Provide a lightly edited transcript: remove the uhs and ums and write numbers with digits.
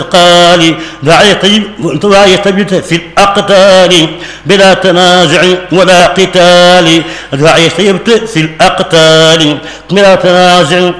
قال دعي طيب في الأقتال بلا تنازع ولا قتال. دعي طيب في الأقتال بلا تنازع